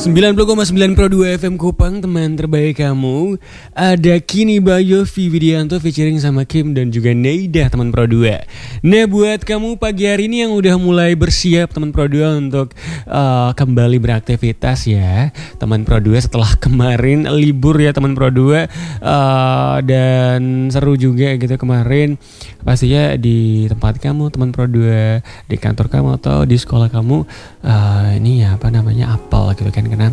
90,9 Pro 2 FM Kupang, teman terbaik kamu. Ada Kini Bayofi Widianto featuring sama Kim dan juga Neida, teman Pro 2. Nah, buat kamu pagi hari ini yang udah mulai bersiap teman Pro 2 untuk kembali beraktivitas ya, teman Pro 2 setelah kemarin libur ya teman Pro 2, dan seru juga gitu kemarin. Pastinya di tempat kamu teman Pro 2, di kantor kamu atau di sekolah kamu, ini ya apa namanya, apel gitu kan, karena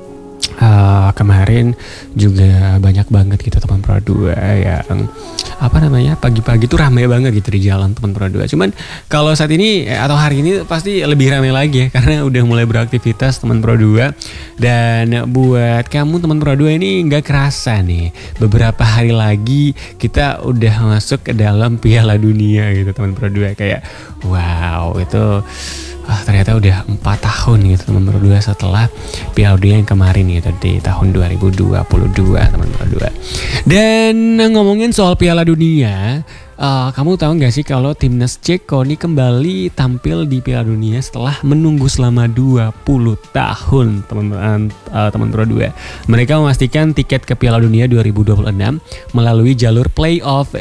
kemarin juga banyak banget gitu teman Pro 2 yang apa namanya, pagi-pagi tuh ramai banget gitu di jalan teman Pro 2. Cuman kalau saat ini atau hari ini pasti lebih ramai lagi ya, karena udah mulai beraktivitas teman Pro 2. Dan buat kamu teman Pro 2 ini gak kerasa nih, beberapa hari lagi kita udah masuk ke dalam Piala Dunia gitu teman Pro 2. Kayak wow, itu ternyata udah 4 tahun gitu teman Pro 2 setelah Piala Dunia yang kemarin gitu di tahun 2022 teman Pro 2. Dan ngomongin soal Piala Dunia, kamu tahu gak sih kalau timnas Ceko ini kembali tampil di Piala Dunia setelah menunggu selama 20 tahun teman Pro 2. Mereka memastikan tiket ke Piala Dunia 2026 melalui jalur playoff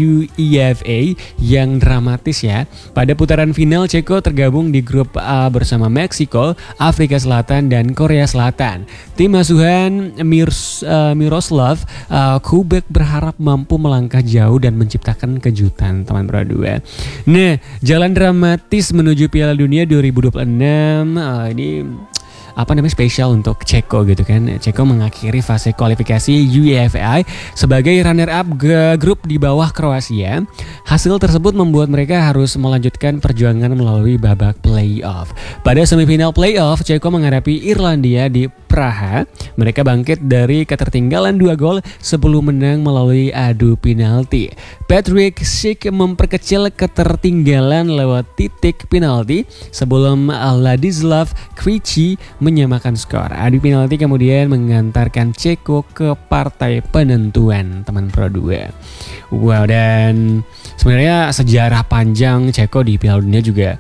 UEFA yang dramatis ya. Pada putaran final, Ceko tergabung di grup A bersama Meksiko, Afrika Selatan, dan Korea Selatan. Tim asuhan Miroslav Kubek berharap mampu melangkah jauh dan menciptakan kejutan teman Pro 2. Nah, jalan dramatis menuju Piala Dunia 2026 ini apa namanya, spesial untuk Ceko gitu kan. Ceko mengakhiri fase kualifikasi UEFA sebagai runner up grup di bawah Kroasia. Hasil tersebut membuat mereka harus melanjutkan perjuangan melalui babak playoff. Pada semifinal playoff, Ceko menghadapi Irlandia di Praha. Mereka bangkit dari ketertinggalan 2 gol sebelum menang melalui adu penalti. Patrick Schick memperkecil ketertinggalan lewat titik penalti sebelum Ladislav Krejci menyamakan skor. Adu penalti kemudian mengantarkan Ceko ke partai penentuan teman Pro 2. Wow, dan sebenarnya sejarah panjang Ceko di Piala Dunia juga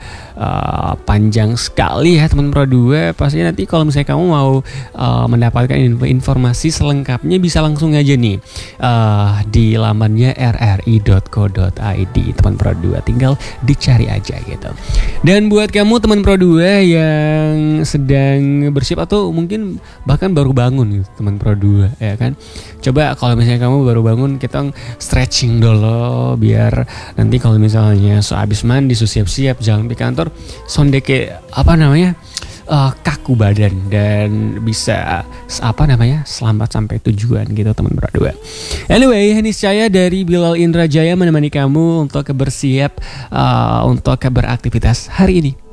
panjang sekali ya teman Pro 2. Pastinya nanti kalau misalnya kamu mau mendapatkan informasi selengkapnya bisa langsung aja nih di lamannya rri.co.id teman Pro 2, tinggal dicari aja gitu. Dan buat kamu teman Pro 2 yang sedang bersiap atau mungkin bahkan baru bangun gitu, teman Pro 2 ya kan, coba kalau misalnya kamu baru bangun, kita stretching dulu biar nanti kalau misalnya habis mandi, siap-siap jalan ke kantor, sonde kayak apa namanya, kaku badan dan bisa apa namanya, selamat sampai tujuan gitu teman Pro 2. Anyway, ini saya dari Bilal Indrajaya menemani kamu untuk bersiap untuk beraktivitas hari ini.